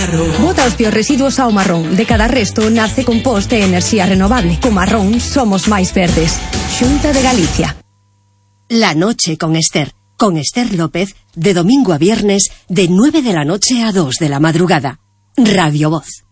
Bota os biorresiduos ao marrón. De cada resto nace compost e enerxía renovable. Co marrón somos máis verdes. Xunta de Galicia. La noche con Esther. Con Esther López, de domingo a viernes, de 9 de la noche a 2 de la madrugada. Radio Voz.